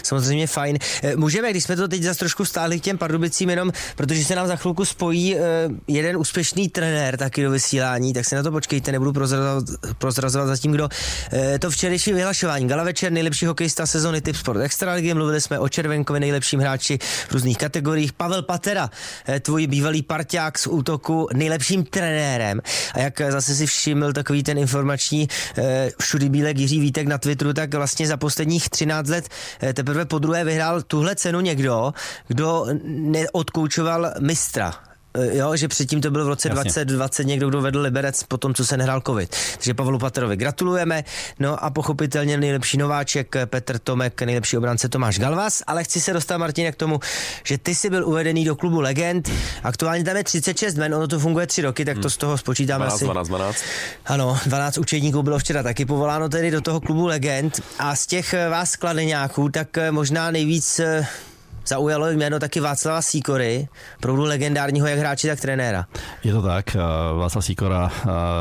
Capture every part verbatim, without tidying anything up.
samozřejmě fajn. Můžeme, když jsme to teď zase trošku stáhli k těm Pardubicím, jenom protože se nám za chvilku spojí jeden úspěšný trenér taky do vysílání, tak se na to počkejte, nebudu prozrazovat, prozrazovat zatím, kdo. To včerejší vyhlašování. Gala večer, nejlepší hokejista sezony Tip Sport Extraligy, mluvili jsme o Červenkovi, nejlepším hráči v různých kategoriích. Pavel Patera, tvůj bývalý parťák z útoku, nejlepším trenérem. A jak zase si všiml takový ten informační všudy bílek Jiří Vítek na Twitteru, tak vlastně za posledních třináct let teprve podruhé vyhrál tuhle cenu někdo, kdo neodkoučoval mistra. Jo, že předtím to byl v roce Jasně. dvacet dvacet někdo, kdo vedl Liberec po tom, co se nehrál covid. Takže Pavlu Paterovi gratulujeme. No a pochopitelně nejlepší nováček Petr Tomek, nejlepší obránce Tomáš Galvas, ale chci se dostat, Martine, k tomu, že ty jsi byl uvedený do klubu legend. Aktuálně tam je třicet šest men, ono to funguje tři roky, tak to z toho spočítáme dvanáct, asi. dvanáct, dvanáct. Ano, dvanáct učedníků bylo včera taky povoláno tedy do toho klubu legend a z těch vás skladeňáků, tak možná nejvíc zaujalo jméno taky Václava Sýkory, opravdu legendárního jak hráče, tak trenéra. Je to tak, Václav Sýkora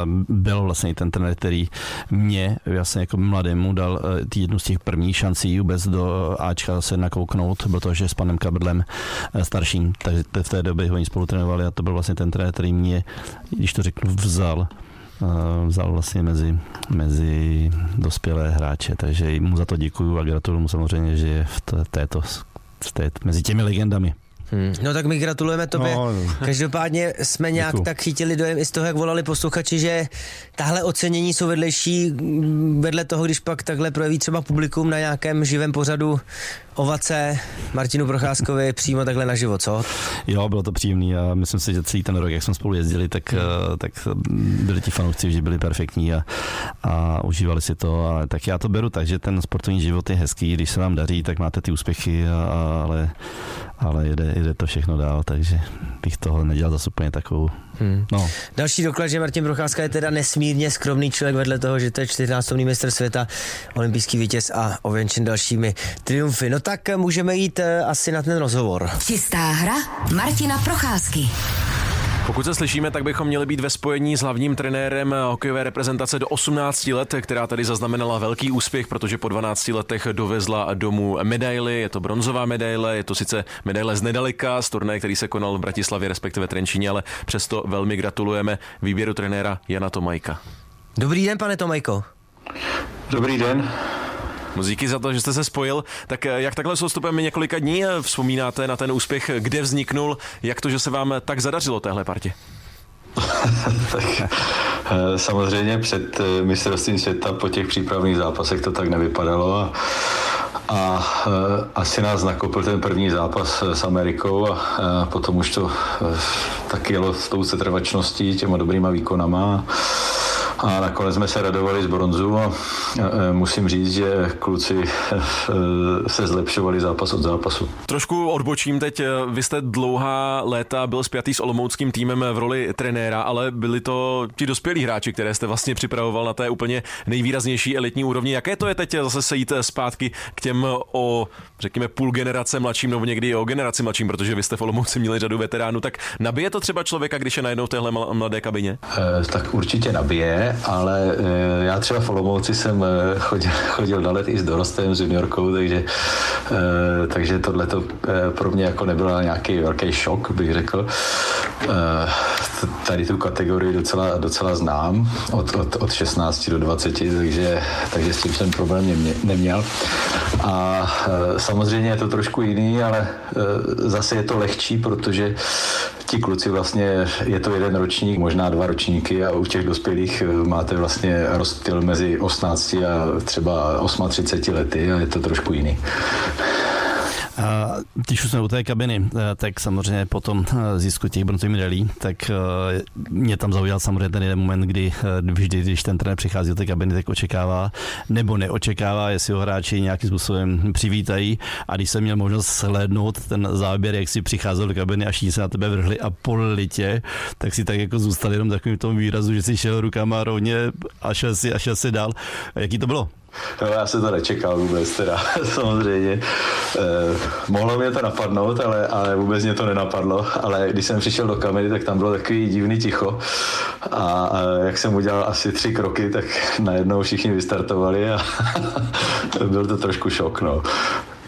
byl vlastně ten trenér, který mě vlastně jako mladému dal jednu z těch prvních šancí vůbec do Ačka se nakouknout, protože s panem Kabrdlem starším, takže v té době oni spolu trénovali a to byl vlastně ten trenér, který mě, když to řeknu, vzal vzal vlastně mezi, mezi dospělé hráče, takže mu za to děkuju a gratuluju mu samozřejmě, že je v této mezi těmi legendami. Hmm. No tak my gratulujeme tobě. No, no. Každopádně jsme nějak Děkuju. tak chytili dojem i z toho, jak volali posluchači, že tahle ocenění jsou vedlejší vedle toho, když pak takhle projeví třeba publikum na nějakém živém pořadu ovace Martinu Procházkovi přímo takhle na život, co? Jo, bylo to příjemný a myslím si, že celý ten rok, jak jsme spolu jezdili, tak, hmm. tak byli ti fanoušci, že byli perfektní a, a užívali si to. A tak já to beru tak, že ten sportovní život je hezký, když se vám daří, tak máte ty úspěchy, a, ale, ale jde, jde to všechno dál, takže bych toho nedělal zase úplně takovou. Hmm. No. Další doklad, že Martin Procházka je teda nesmírně skromný člověk vedle toho, že to je čtyřnáctý mistr světa, olympijský vítěz a ověnčen dalšími triumfy. No tak můžeme jít asi na ten rozhovor. Čistá hra Martina Procházky. Pokud se slyšíme, tak bychom měli být ve spojení s hlavním trenérem hokejové reprezentace do osmnácti let, která tady zaznamenala velký úspěch, protože po dvanácti letech dovezla domů medaili. Je to bronzová medaile, je to sice medaile z nedaleka, z turnaje, který se konal v Bratislavě, respektive Trenčíně, ale přesto velmi gratulujeme výběru trenéra Jana Tomajka. Dobrý den, pane Tomajko. Dobrý den. No díky za to, že jste se spojil. Tak jak takhle s odstupem několika dní vzpomínáte na ten úspěch, kde vzniknul, jak to, že se vám tak zadařilo téhle partě? Tak samozřejmě před mistrovstvím světa po těch přípravných zápasech to tak nevypadalo a, a asi nás nakopil ten první zápas s Amerikou a, a potom už to tak jelo s tou setrvačností, těma dobrýma výkonama. A nakonec jsme se radovali z bronzu a musím říct, že kluci se zlepšovali zápas od zápasu. Trošku odbočím teď. Vy jste dlouhá léta byl spjatý s olomouckým týmem v roli trenéra, ale byli to ti dospělí hráči, které jste vlastně připravoval na té úplně nejvýraznější elitní úrovni. Jaké to je teď zase sejít zpátky k těm o, řekněme, půl generace mladším, nebo někdy o generaci mladším, protože vy jste v Olomouci měli řadu veteránů, tak nabije to třeba člověka, když je najednou v téhle mladé kabině? E, tak určitě nabije, ale e, já třeba v Olomouci jsem chodil, chodil na let i s dorostem, s juniorkou, takže, e, takže tohleto e, pro mě jako nebyl nějaký velký šok, bych řekl. E, tady tu kategorii docela, docela znám od, od, od šestnácti do dvaceti, takže, takže s tím jsem problém nemě, neměl. A e, samozřejmě je to trošku jiný, ale e, zase je to lehčí, protože ti kluci vlastně, je to jeden ročník, možná dva ročníky a u těch dospělých máte vlastně rozptyl mezi osmnácti a třeba třiceti osmi lety a je to trošku jiný. A když už jsme u té kabiny, tak samozřejmě po tom zisku těch bronzových medailí, tak mě tam zaujal samozřejmě ten jeden moment, kdy vždy, když ten trenér přichází do té kabiny, tak očekává nebo neočekává, jestli ho hráči nějakým způsobem přivítají. A když jsem měl možnost slednout ten záběr, jak si přicházel do kabiny a všichni se na tebe vrhli a polili tě, tak si tak jako zůstal jenom takovým tomu výrazu, že si šel rukama rovně a šel si, a šel si dál. A jaký to bylo? No, já se to nečekal vůbec teda, samozřejmě. Eh, mohlo mě to napadnout, ale, ale vůbec mě to nenapadlo. Ale když jsem přišel do kamery, tak tam bylo takový divný ticho. A, a jak jsem udělal asi tři kroky, tak najednou všichni vystartovali a byl to trošku šok, no.